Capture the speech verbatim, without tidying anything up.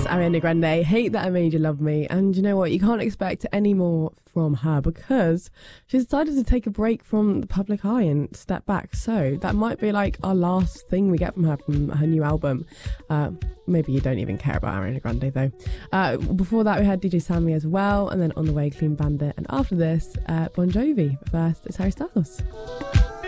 Ariana Grande, Hate That I Made You Love Me. And you know what? You can't expect any more from her because she's decided to take a break from the public eye and step back. So that might be like our last thing we get from her from her new album. Uh, maybe you don't even care about Ariana Grande though. Uh, before that, we had D J Sammy as well. And then on the way, Clean Bandit. And after this, uh, Bon Jovi. But first, it's Harry Styles.